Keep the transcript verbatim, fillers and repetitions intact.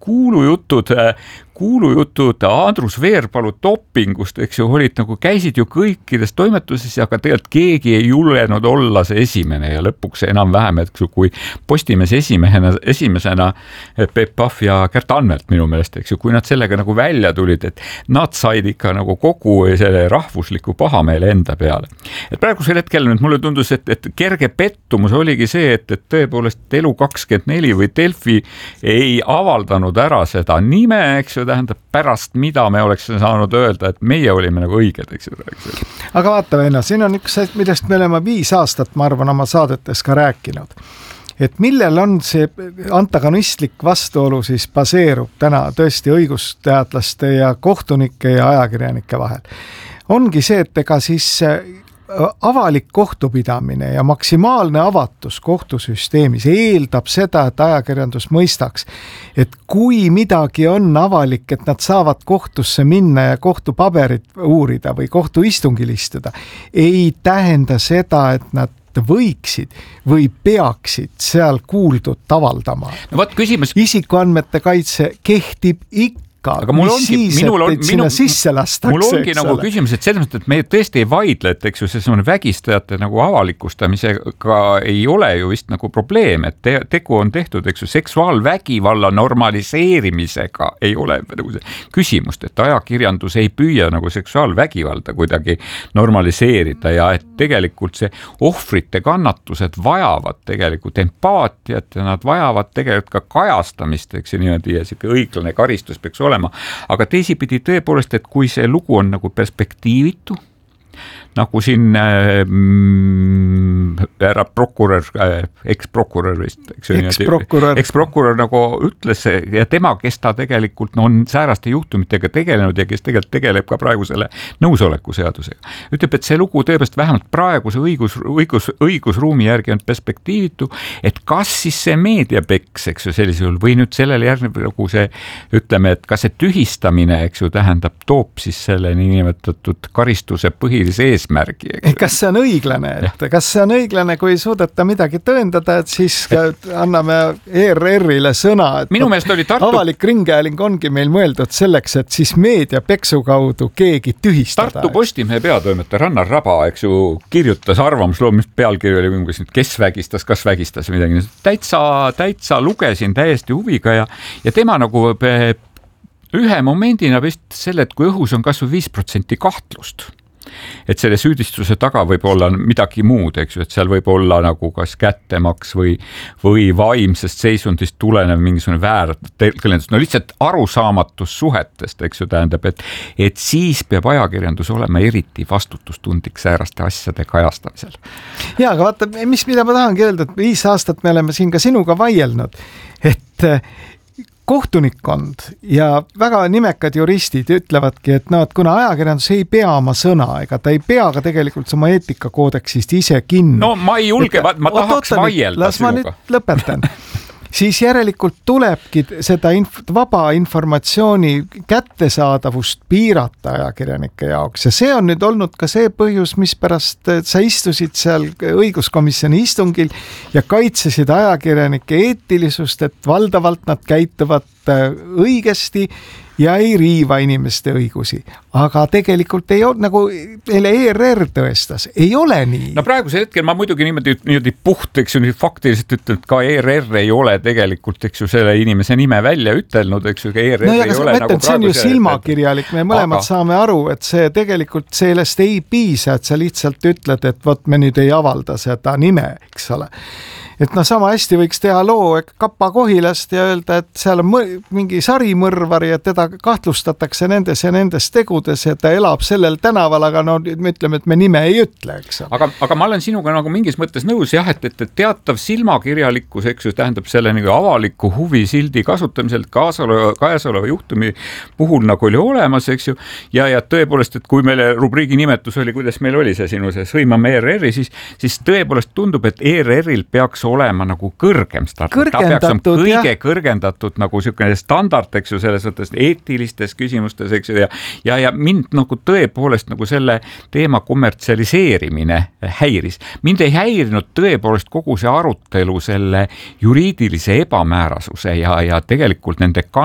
kuulujutud, kuulujutud Andrus Veerpalu dopingust, eks ju, olid nagu, käisid ju kõikides toimetuses, aga tegelikult keegi ei julgenud olla see esimene ja lõpuks enam-vähem, et kui Postimees esimehena, esimesena Peep Pahv ja Kärt Anvelt minu meelest, eks ju, kui nad sellega nagu välja tulid, et nad said ikka nagu kogu selle rahvusliku pahameele enda peale. Et praegusel hetkel nüüd mulle tundus, et, et kerge pettumus oligi see, et, et tõepoolest Elu kakskümmend neli või Delfi ei avaldanud ära seda nime, eks ju, tähendab pärast, mida me oleks saanud öelda, et meie olime nagu õiged, eks ju. Aga vaata, Venno, siin on üks, millest me oleme viis aastat, ma arvan, oma saadetes ka rääkinud. Et millel on see antagonistlik vastuolu siis baseerub täna tõesti õigusteadlaste ja kohtunike ja ajakirjanike vahel. Ongi see, et ega siis avalik kohtupidamine ja maksimaalne avatus kohtusüsteemis eeldab seda, et ajakirjandus mõistaks, et kui midagi on avalik, et nad saavad kohtusse minna ja kohtupaberit uurida või kohtuistungil istuda, ei tähenda seda, et nad võiksid või peaksid seal kuuldut avaldama. No võt, küsimus... Isikuandmete kaitse kehtib ikka. Aga mul ongi, siis, minul on, minu, sisse lastakse, mul ongi nagu küsimus, et selles mõttes, et me tõesti ei vaidle, et eks ju, see vägistajate nagu avalikustamisega ei ole ju vist nagu probleem, et te, tegu on tehtud, eks ju, seksuaalvägivalla normaliseerimisega ei ole nagu see küsimust, et ajakirjandus ei püüa nagu seksuaalvägivalda kuidagi normaliseerida ja et tegelikult see ohvrite kannatused vajavad tegelikult empaatiat ja nad vajavad tegelikult ka kajastamist, eks ju, niimoodi ja siuke õiglane karistus peaks olema. Aga teisipidi tõepoolest, et kui see lugu on nagu perspektiivitu, nagu siin mm, ära prokurör, eksprokurör vist, eks ju, eksprokurör. eksprokurör nagu ütles ja tema, kes ta tegelikult no, on sääraste juhtumitega tegelenud ja kes tegelikult tegeleb ka praegu selle nõusoleku seadusega. Ütleb, et see lugu tõepoolest vähemalt praeguse õigus, õigus, õigusruumi järgi on perspektiivitu, et kas siis see meediapeks, eks ju, sellisel juhul või nüüd sellele järgneb nagu see, ütleme, et kas see tühistamine, eks ju, tähendab, toob siis selle niinimetatud karistuse põhilise ees märgi, kas see on õiglane, et kas see on õiglane, kui ei suudeta midagi tõendada, et siis anname E R R-ile sõna, et minu meelest oli Tartu... avalik ringhääling ongi meil mõeldud selleks, et siis meediapeksu kaudu keegi tühistada. Tartu Postimehe peatoimetaja Rannar Raba, eks ju, kirjutas arvamusloo, mis pealkiri oli, kes vägistas, kas vägistas midagi. Täitsa, täitsa lugesin täiesti huviga ja, ja tema nagu ühe momendina vist selle, et kui õhus on kasvu viis protsenti kahtlust, et selle süüdistuse taga võib olla midagi muud, eks ju, et seal võib olla nagu kas kättemaks või, või vaimsest seisundist tulenev mingisugune väärtõlgendus, no lihtsalt arusaamatus suhetest, eks ju, tähendab, et, et siis peab ajakirjandus olema eriti vastutustundlik sääraste asjade kajastamisel. Ja, aga vaata, mis, mida ma tahangi öelda, et viis aastat me oleme siin ka sinuga vaielnud, et kohtunikkond ja väga nimekad juristid ütlevadki, et no, et kuna ajakirjandus ei pea oma sõna, ega ta ei pea ka tegelikult oma eetikakoodeksist ise kinni. No ma ei julge, et, ma tahaks vaielda las sinuga. Ma nüüd lõpetan. Siis järelikult tulebki seda inf- vaba informatsiooni kättesaadavust piirata ajakirjanike jaoks ja see on nüüd olnud ka see põhjus, mis pärast sa istusid seal õiguskomisjoni istungil ja kaitsesid ajakirjanike eetilisust, et valdavalt nad käituvad õigesti ja ei riiva inimeste õigusi. Aga tegelikult ei ole, nagu E R R tõestas, ei ole nii. No praegusel hetkel ma muidugi niimoodi, niimoodi puht, eks ju, faktiliselt ütlen, et ka E R R ei ole tegelikult, eks ju, selle inimese nime välja ütelnud, eks ju, E R R no, ei ole mõtlen, nagu see on ju silmakirjalik, me mõlemad aga... saame aru, et see tegelikult sellest ei piisa, et sa lihtsalt ütled, et vot me nüüd ei avalda seda nime, eks ole. Et no sama hästi võiks teha loo Kapa Kohilast ja öelda, et seal on mingi sarimõrvar ja teda kahtlustatakse nendes ja nendes tegudes ja ta elab sellel tänaval, aga no me ütleme, et me nime ei ütle, eks. Aga, aga ma olen sinuga nagu mingis mõttes nõus jah, et, et teatav silmakirjalikkus, eks ju, tähendab selle nagu avaliku huvi sildi kasutamisel kaasoleva, käesoleva juhtumi puhul nagu oli olemas, eks ju, ja, ja tõepoolest, et kui meile rubriigi nimetus oli, kuidas meil oli see sinu see sõimame E R R-i, siis, siis tõepoolest tundub, et E R R-il peaks olema nagu kõrgem standard. Ta peaks olema kõige jah. kõrgendatud nagu selline standard, eks ju, selles mõttes eetilistes küsimustes, eks ju, ja, ja, ja mind nagu tõepoolest nagu selle teema kommertsialiseerimine häiris. Mind ei häirinud tõepoolest kogu see arutelu selle juriidilise ebamäärasuse ja, ja tegelikult nende